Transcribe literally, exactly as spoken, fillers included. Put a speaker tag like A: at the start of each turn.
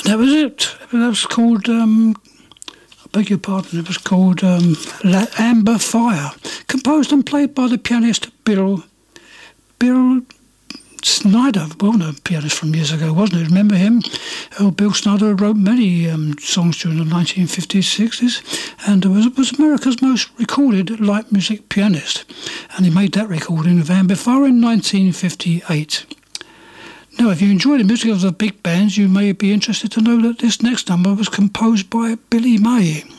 A: That was it. That was called, um, I beg your pardon, it was called um, La- Amber Fire, composed and played by the pianist Bill Bill Snyder, well-known pianist from years ago, wasn't it? Remember him? Oh, Bill Snyder wrote many um, songs during the nineteen fifties, sixties, and was, was America's most recorded light music pianist. And he made that recording of Amber Fire in nineteen fifty-eight. Now, if you enjoy the music of the big bands, you may be interested to know that this next number was composed by Billy May.